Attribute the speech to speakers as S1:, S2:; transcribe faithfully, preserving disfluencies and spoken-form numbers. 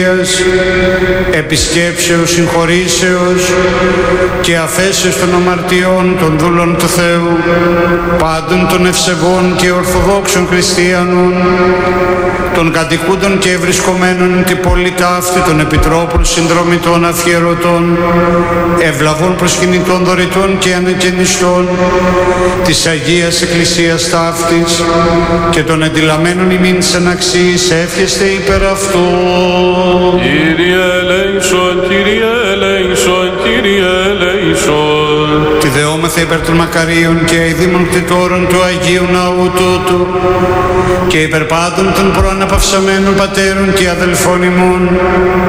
S1: επισκέψεως, συγχωρήσεως και αφέσεως των αμαρτιών των δούλων του Θεού, πάντων των ευσεβών και ορθοδόξων χριστιανών, των κατοικούντων και ευρισκομένων την πόλη ταύτη, των επιτρόπων, συνδρομητών, αφιερωτών, ευλαβών προσκυνητών, δωρητών και ανεκαινιστών της Αγίας Εκκλησίας ταύτης και των εντυλαμμένων ημίν της αναξής εύχεστε υπέρ αυτού.
S2: Κύριε ελέησον, Κύριε ελέησον, Κύριε ελέησον.
S1: Τη δεόμεθα υπέρ των μακαρίων και αηδήμων κτητόρων του Αγίου Ναού τούτου και υπέρ πάντων των προαναπαυσαμένων πατέρων και αδελφών ημών,